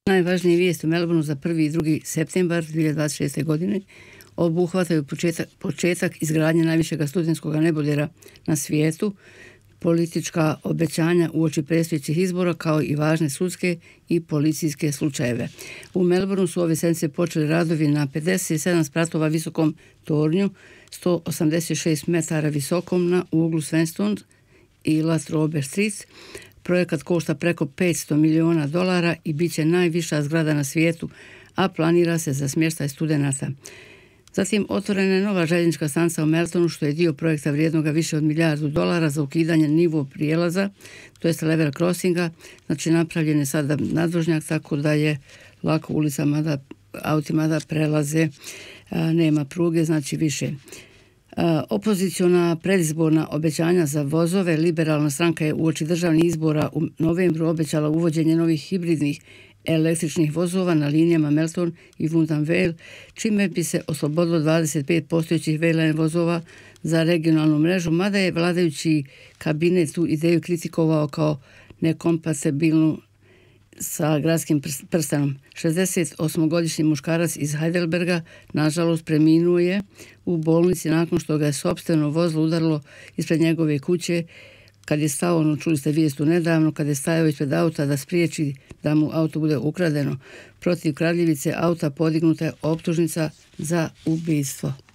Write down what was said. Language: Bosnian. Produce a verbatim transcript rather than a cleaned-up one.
Najvažnije vijesti u Melbourneu za prvi i drugi septembar dvije hiljade dvadeset šeste. godine obuhvataju početak, početak izgradnje najvišeg studentskog nebodera na svijetu, politička obećanja uoči predstojećih izbora kao i važne sudske i policijske slučajeve. U Melbourneu su ove sedmice počeli radovi na pedeset sedam spratova visokom tornju, sto osamdeset šest metara visokom na uglu Svenston i La Trobe Street. Projekat košta preko petsto miliona dolara i bit će najviša zgrada na svijetu, a planira se za smještaj studenata. Zatim otvorena je nova željeznička stanica u Meltonu, što je dio projekta vrijednoga više od milijardu dolara za ukidanje nivo prijelaza, to jest level crossinga. Znači napravljen je sada nadvožnjak, tako da je lako ulicama da autima da prelaze, a, nema pruge, znači više. A, opoziciona predizborna obećanja za vozove, liberalna stranka je uoči državnih izbora u novembru obećala uvođenje novih hibridnih električnih vozova na linijama Melton i Woodham Vale, čime bi se oslobodilo dvadeset pet postojećih Vale vozova za regionalnu mrežu, mada je vladajući kabinet tu ideju kritikovao kao nekompatibilnu sa gradskim prstanom. šezdesetosmogodišnji muškarac iz Heidelberga nažalost preminuo je u bolnici nakon što ga je sopstveno vozilo udarilo ispred njegove kuće kad je stao, ono, čuli ste vijestu nedavno, kad je stajao ispred auta da spriječi da mu auto bude ukradeno. Protiv kradljivice auta podignuta je optužnica za ubistvo.